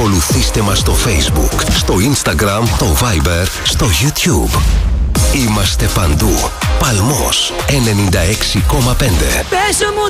Ακολουθήστε μας στο Facebook, στο Instagram, το Viber, στο YouTube. Είμαστε παντού. Παλμός 96,5. Πες μου